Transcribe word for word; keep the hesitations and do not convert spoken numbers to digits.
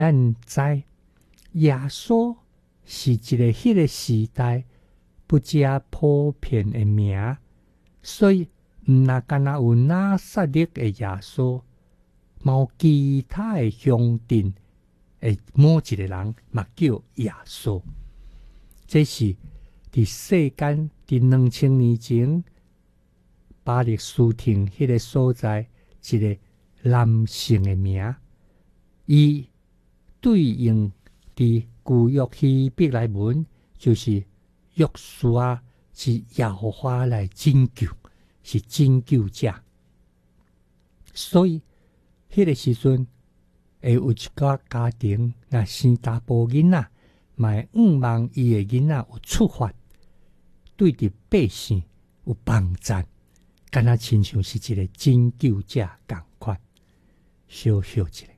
咱知耶稣是一个迄个时代不加普遍的名，所以毋那干那有拿撒勒的耶稣，嘛有其他的乡镇的某一个人嘛叫耶稣。这是伫世间伫两千年前巴勒斯坦迄个所在一个男性的名，伊对应伫旧约希伯来文就是约书亚是耶和华来拯救，是拯救者。所以迄个时阵会有一个家庭，若生查甫囡仔，嘛会仰望伊的囡仔有出发，对着百姓有帮赞，敢若亲像是一个拯救者共款。小小一下。